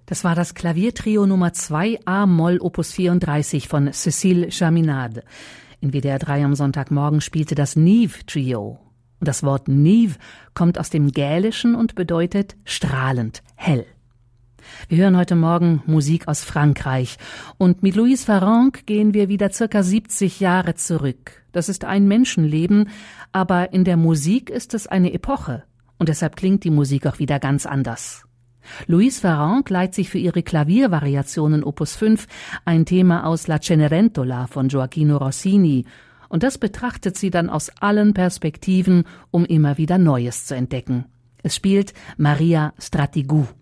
Das war das Klaviertrio Nummer 2 A-Moll Opus 34 von Cécile Chaminade. In WDR 3 am Sonntagmorgen spielte das Nive Trio. Und das Wort Nive kommt aus dem Gälischen und bedeutet strahlend, hell. Wir hören heute Morgen Musik aus Frankreich. Und mit Louise Farrenc gehen wir wieder circa 70 Jahre zurück. Das ist ein Menschenleben, aber in der Musik ist es eine Epoche. Und deshalb klingt die Musik auch wieder ganz anders. Louise Farrenc leiht sich für ihre Klaviervariationen Opus 5 ein Thema aus La Cenerentola von Gioachino Rossini. Und das betrachtet sie dann aus allen Perspektiven, um immer wieder Neues zu entdecken. Es spielt Maria Stratigou.